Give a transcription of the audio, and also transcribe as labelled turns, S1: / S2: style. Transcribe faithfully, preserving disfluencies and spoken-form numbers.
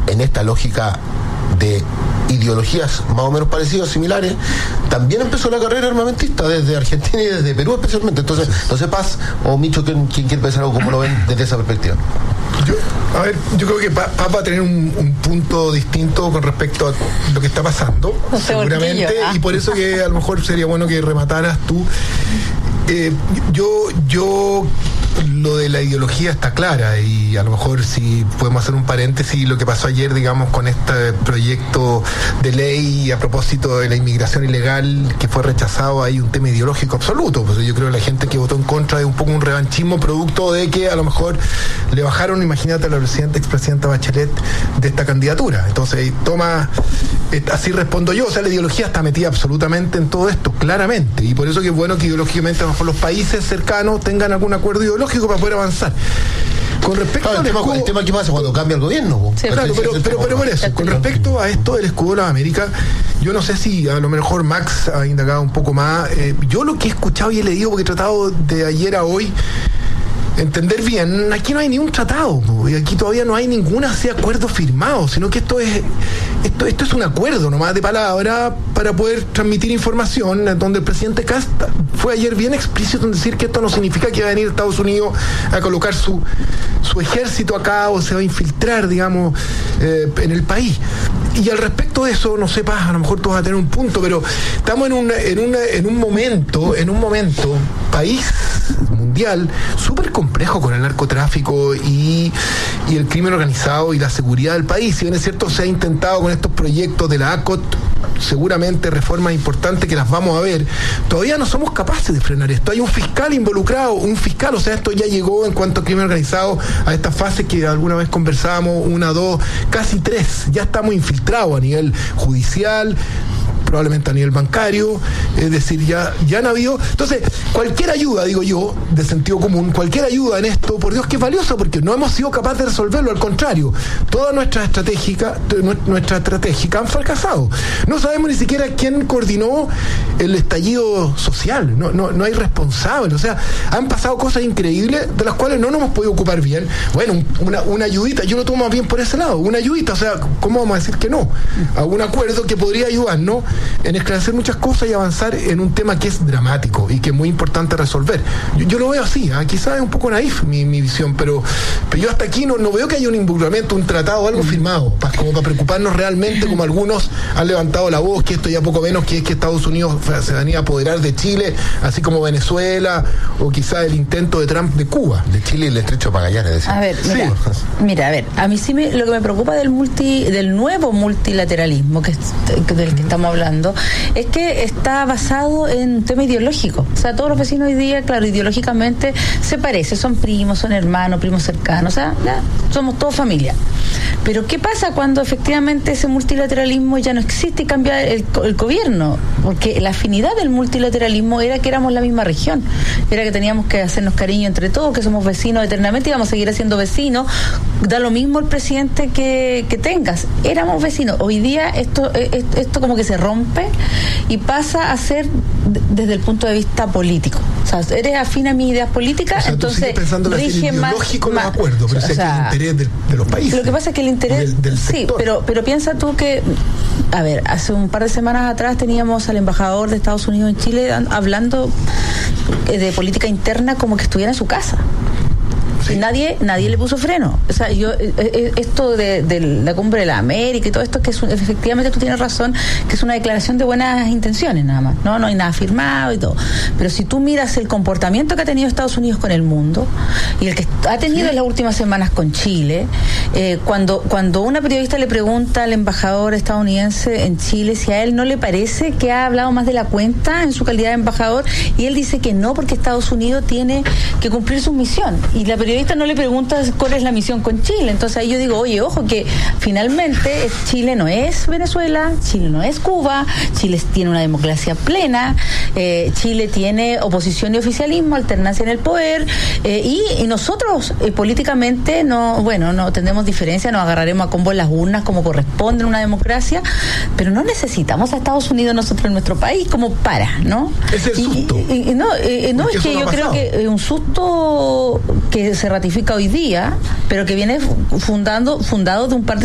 S1: en esta lógica de ideologías más o menos parecidas, similares, también empezó la carrera armamentista desde Argentina y desde Perú especialmente. Entonces, no sé, Paz o Micho, ¿quién, quién quiere pensar algo? ¿Cómo lo ven desde esa perspectiva?
S2: Yo, a ver, yo creo que Paz va a tener un, un punto distinto con respecto a lo que está pasando, no sé, seguramente, yo, ¿ah? Y por eso que a lo mejor sería bueno que remataras tú. Eh, yo, yo lo de la ideología está clara, y a lo mejor si podemos hacer un paréntesis, lo que pasó ayer, digamos, con este proyecto de ley a propósito de la inmigración ilegal que fue rechazado, hay un tema ideológico absoluto. Pues yo creo que la gente que votó en contra es un poco un revanchismo producto de que a lo mejor le bajaron, imagínate, a la presidenta, expresidenta Bachelet de esta candidatura. Entonces, toma, así respondo yo. O sea, la ideología está metida absolutamente en todo esto, claramente, y por eso que es bueno que ideológicamente a lo mejor los países cercanos tengan algún acuerdo ideológico para poder avanzar. Con respecto
S1: claro,
S2: al
S1: el, tema,
S2: escudo,
S1: el tema que pasa cuando cambia el gobierno.
S2: Sí, claro, pero, pero, pero por eso, con respecto a esto del escudo de las Américas, yo no sé si a lo mejor Max ha indagado un poco más. Eh, yo lo que he escuchado y he leído, porque he tratado de ayer a hoy entender bien, aquí no hay ni un tratado, y aquí todavía no hay ningún así acuerdo firmado, sino que esto es esto, esto es un acuerdo nomás de palabra para poder transmitir información, donde el presidente Casta fue ayer bien explícito en decir que esto no significa que va a venir Estados Unidos a colocar su, su ejército acá o se va a infiltrar, digamos, eh, en el país. Y al respecto de eso, no sé, Paz, a lo mejor tú vas a tener un punto, pero estamos en, una, en, una, en un momento, en un momento, país mundial súper complejo con el narcotráfico y, y el crimen organizado y la seguridad del país. Si bien es cierto, se ha intentado con estos proyectos de la A C O T, seguramente reformas importantes que las vamos a ver, todavía no somos capaces de frenar esto. Hay un fiscal involucrado, un fiscal, o sea, esto ya llegó en cuanto a crimen organizado a esta fase que alguna vez conversábamos, una, dos, casi tres, ya estamos infiltrados a nivel judicial, probablemente a nivel bancario, es decir, ya, ya han habido. Entonces, cualquier ayuda, digo yo, de sentido común, cualquier ayuda en esto, por Dios que es valiosa, porque no hemos sido capaces de resolverlo, al contrario, todas nuestras estratégicas, nuestras estratégicas han fracasado. No sabemos ni siquiera quién coordinó el estallido social, no, no, no hay responsable, o sea, han pasado cosas increíbles de las cuales no nos hemos podido ocupar bien. Bueno, una, una ayudita, yo lo tomo más bien por ese lado, una ayudita, o sea, ¿cómo vamos a decir que no? A un acuerdo que podría ayudarnos en esclarecer muchas cosas y avanzar en un tema que es dramático y que es muy importante resolver. Yo, yo lo veo así, ¿eh? Quizás es un poco naif mi, mi visión, pero, pero yo hasta aquí no, no veo que haya un involucramiento, un tratado, algo firmado, pa, como para preocuparnos realmente, como algunos han levantado la voz, que esto ya poco menos que es que Estados Unidos se venía a apoderar de Chile, así como Venezuela, o quizás el intento de Trump de Cuba.
S1: De Chile y el Estrecho de Magallanes, decir.
S3: A ver, mira, sí. mira, a ver, a mí sí me, lo que me preocupa del multi, del nuevo multilateralismo que, del que estamos hablando, es que está basado en un tema ideológico. O sea, todos los vecinos hoy día, claro, ideológicamente se parecen, son primos, son hermanos, primos cercanos, o sea, ya, somos todos familia. Pero ¿qué pasa cuando efectivamente ese multilateralismo ya no existe y cambia el, el gobierno? Porque la afinidad del multilateralismo era que éramos la misma región, era que teníamos que hacernos cariño entre todos, que somos vecinos eternamente y vamos a seguir siendo vecinos, da lo mismo el presidente que, que tengas, éramos vecinos. Hoy día esto, esto como que se rompe y pasa a ser desde el punto de vista político. O sea, eres afín a mis ideas políticas, o sea, entonces rige más,
S2: más acuerdo, pero o sea, que el interés de, de los países.
S3: Lo que pasa es que el interés, del, del sí, pero pero piensa tú que, a ver, hace un par de semanas atrás teníamos al embajador de Estados Unidos en Chile hablando de política interna como que estuviera en su casa. Sí. Nadie nadie le puso freno. O sea, yo esto de, de la cumbre de la América y todo esto, que es, efectivamente tú tienes razón, que es una declaración de buenas intenciones nada más, no no hay nada firmado y todo, pero si tú miras el comportamiento que ha tenido Estados Unidos con el mundo y el que ha tenido sí. en las últimas semanas con Chile, eh, cuando cuando una periodista le pregunta al embajador estadounidense en Chile si a él no le parece que ha hablado más de la cuenta en su calidad de embajador, y él dice que no, porque Estados Unidos tiene que cumplir su misión, y la periodista no le pregunta cuál es la misión con Chile. Entonces ahí yo digo, oye, ojo, que finalmente Chile no es Venezuela, Chile no es Cuba, Chile tiene una democracia plena, eh, Chile tiene oposición y oficialismo, alternancia en el poder, eh, y, y nosotros eh, políticamente no, bueno, no tendremos diferencia, nos agarraremos a combo en las urnas como corresponde en una democracia, pero no necesitamos a Estados Unidos nosotros en nuestro país como para, ¿no?
S2: Es el susto.
S3: Y, y, y no, eh, no es que yo creo que es un susto que se ratifica hoy día, pero que viene fundando, fundado de un par de